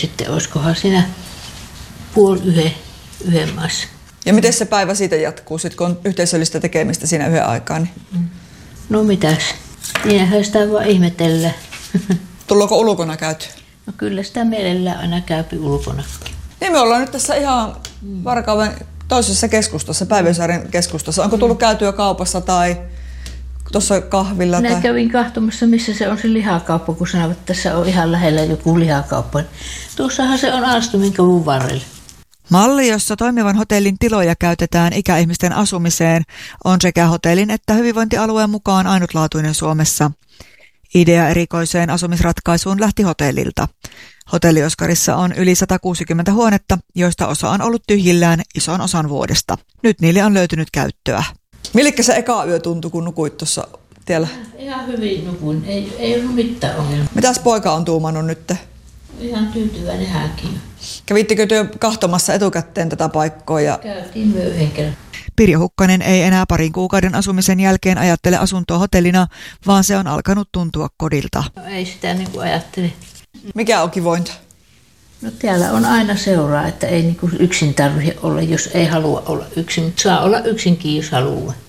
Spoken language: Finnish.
sitten olisikohan siinä 10:30 maassa. Ja miten se päivä siitä jatkuu, sit kun on yhteisöllistä tekemistä siinä yhden aikaan? Niin? No mitäs, niinhän sitä vaan ihmetellä. Tullaanko ulkona käyty? No kyllä sitä mielellään aina käypi ulkonakin. Niin me ollaan nyt tässä ihan Varkauden toisessa keskustassa, Päiväsaaren keskustassa. Onko tullut käytyä kaupassa tai tuossa kahvilla? Minä kävin katsomassa, missä se on se lihakauppa, kun sanovat, että tässä on ihan lähellä joku lihakauppa. Tuossahan se on Alstumin kavun varrella. Malli, jossa toimivan hotellin tiloja käytetään ikäihmisten asumiseen, on sekä hotellin että hyvinvointialueen mukaan ainutlaatuinen Suomessa. Idea erikoiseen asumisratkaisuun lähti hotellilta. Hotelli Oskarissa on yli 160 huonetta, joista osa on ollut tyhjillään ison osan vuodesta. Nyt niille on löytynyt käyttöä. Millikkä se eka yö tuntui, kun nukuit tuossa tiellä? Ihan hyvin nukuin, ei ollut mitään ongelmaa. Mitäs poika on tuumannut nyt? Ihan tyytyväinen hänkin. Kävittekö työ kahtomassa etukäteen tätä paikkoa? Käytiin me yhden kerran. Pirjo Hukkanen ei enää parin kuukauden asumisen jälkeen ajattele asuntoa hotellina, vaan se on alkanut tuntua kodilta. No, ei sitä niin kuin ajattele. Mikä on kivointa? No täällä on aina seuraa, että ei niin kuin yksin tarvitse olla, jos ei halua olla yksin, mutta saa olla yksinkin, jos haluaa.